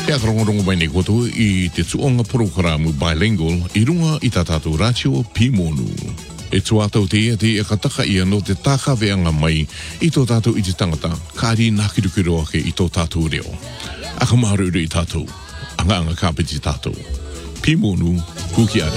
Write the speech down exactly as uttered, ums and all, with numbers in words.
Te akarongorongo mai nei koto I te tuonga programa bilingual I runga I tā tātou ratio Pimonu. E tuatau te ia te e kataka ia no te tākaweanga mai I tō tātou I te tangata, kāri nākirukiru ake I tō tātou reo. Aka maru I tātou, anga anga kāpiti tātou. Pimonu, kuki ara.